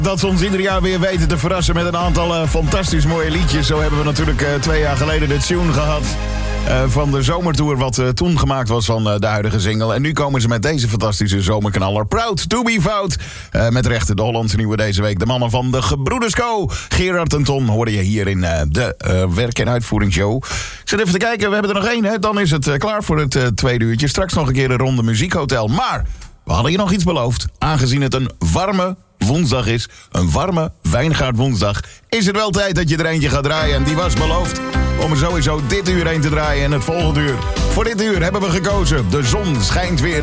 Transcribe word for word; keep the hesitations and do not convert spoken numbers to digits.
Dat ze ons ieder jaar weer weten te verrassen met een aantal uh, fantastisch mooie liedjes. Zo hebben we natuurlijk uh, twee jaar geleden de tune gehad uh, van de zomertour, wat uh, toen gemaakt was van uh, de huidige single. En nu komen ze met deze fantastische zomerknaller. Proud to be fout. Uh, met rechten de Hollandse nieuwe deze week. De mannen van de Gebroeders Co. Gerard en Ton hoorde je hier in uh, de uh, werk- en uitvoeringsshow. Ik zit even te kijken, we hebben er nog één. Hè? Dan is het uh, klaar voor het uh, tweede uurtje. Straks nog een keer een ronde muziekhotel. Maar we hadden je nog iets beloofd. Aangezien het een warme woensdag is, een warme wijngaard woensdag, is het wel tijd dat je er eentje gaat draaien. En die was beloofd om er sowieso dit uur heen te draaien en het volgende uur. Voor dit uur hebben we gekozen. De zon schijnt weer.